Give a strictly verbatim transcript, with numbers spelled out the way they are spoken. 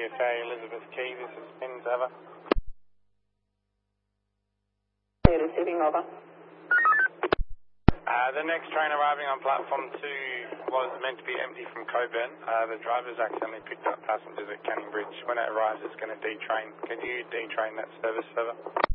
S A, Elizabeth Key, this is Pins, over. Receiving, over. Uh, the next train arriving on platform two was meant to be empty from Coburn. Uh, the driver's accidentally picked up passengers at Canning Bridge. When it arrives, it's going to detrain. Can you detrain that service, over?